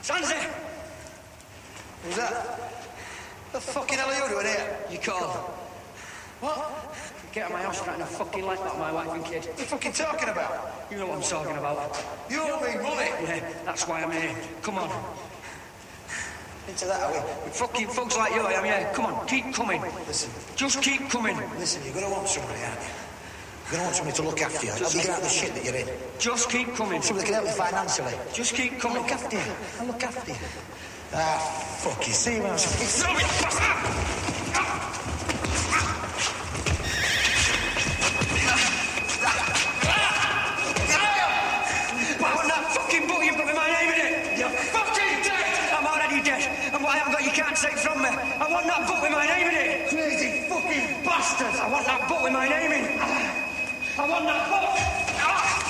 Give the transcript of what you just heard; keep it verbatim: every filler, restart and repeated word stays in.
Sandsy! Who's that? The fucking hell are you doing here? You called. What? Get out of my house trying to fucking like that, my wife and kid. What are you fucking talking about? You know what I'm talking about. You owe me money. Yeah, that's why I'm here. Come on. Into that, are we? Fucking folks like you, I am, yeah. Come on, keep coming. Listen. Just keep coming. Listen, you're going to want somebody, aren't you? You're going to want somebody to look after you. Help you get out of the shit that you're in. Just keep coming. Somebody that can help you financially. Just keep I'll coming. look after you. I'll look after you. Ah, fuck you. See what I'm saying? Throw me, bastard! What I haven't got you can't take from me. I want that book with my name in it. Crazy fucking bastard! I want that book with my name in. I want that book. Ah!